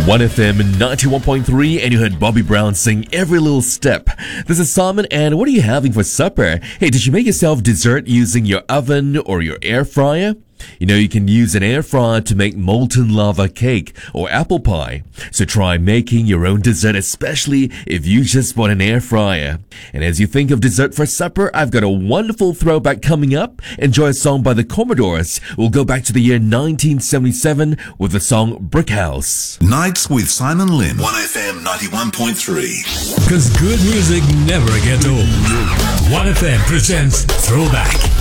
1FM 91.3, and you heard Bobby Brown sing Every Little Step. This is Simon, and what are you having for supper? Hey, did you make yourself dessert using your oven or your air fryer? You know, you can use an air fryer to make molten lava cake or apple pie. So try making your own dessert, especially if you just bought an air fryer. And as you think of dessert for supper, I've got a wonderful throwback coming up. Enjoy a song by the Commodores. We'll go back to the year 1977 with the song Brick House. Nights with Simon Lim. 1FM 91.3. Because good music never gets old. 1FM presents Throwback.